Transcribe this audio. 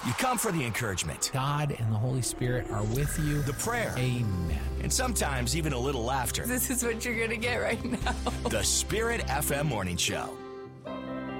You come for the encouragement, God and the Holy Spirit are with you. the prayer, Amen. and sometimes even a little laughter. This is what you're going to get right now. The Spirit FM Morning Show.